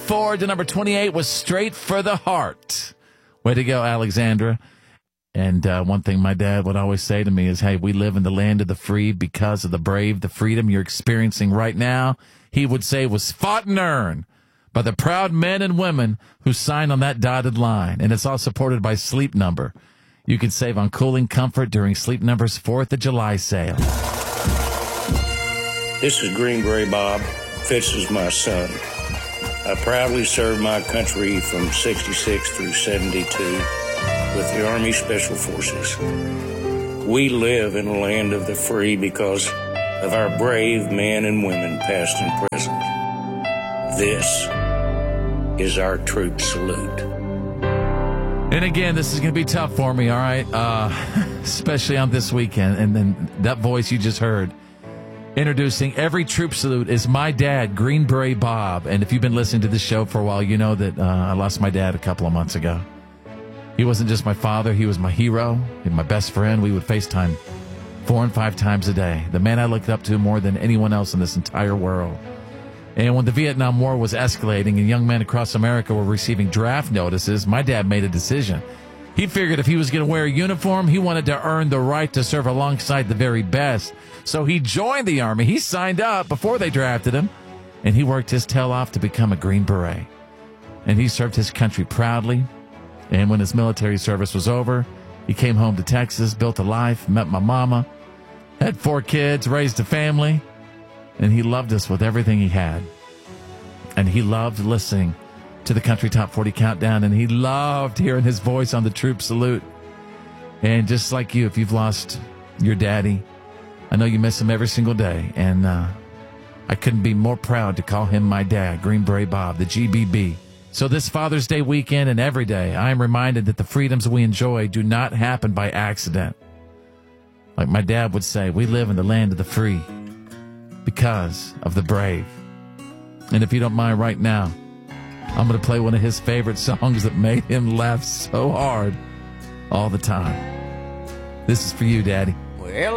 forward to number 28 was Straight for the Heart. Way to go, Alexandra. And one thing my dad would always say to me is, hey, we live in the land of the free because of the brave. The freedom you're experiencing right now, he would say, was fought and earned by the proud men and women who signed on that dotted line. And it's all supported by Sleep Number. You can save on cooling comfort during Sleep Number's 4th of July sale. This is Green Beret Bob. Fitz is my son. I proudly served my country from 66 through 72 with the Army Special Forces. We live in a land of the free because of our brave men and women, past and present. This is our troop salute. And again, this is going to be tough for me, all right? Especially on this weekend. And then that voice you just heard, introducing every troop salute, is my dad, Green Beret Bob. And if you've been listening to this show for a while, you know that I lost my dad a couple of months ago. He wasn't just my father. He was my hero and my best friend. We would FaceTime 4 and 5 times a day. The man I looked up to more than anyone else in this entire world. And when the Vietnam War was escalating and young men across America were receiving draft notices, my dad made a decision. He figured if he was going to wear a uniform, he wanted to earn the right to serve alongside the very best. So he joined the Army. He signed up before they drafted him, and he worked his tail off to become a Green Beret. And he served his country proudly. And when his military service was over, he came home to Texas, built a life, met my mama, had 4 kids, raised a family, and he loved us with everything he had. And he loved listening to the Country Top 40 Countdown, and he loved hearing his voice on the Troop Salute. And just like you, if you've lost your daddy, I know you miss him every single day, and I couldn't be more proud to call him my dad, Green Beret Bob, the GBB. So this Father's Day weekend and every day, I am reminded that the freedoms we enjoy do not happen by accident. Like my dad would say, we live in the land of the free because of the brave. And if you don't mind right now, I'm going to play one of his favorite songs that made him laugh so hard all the time. This is for you, Daddy. Well,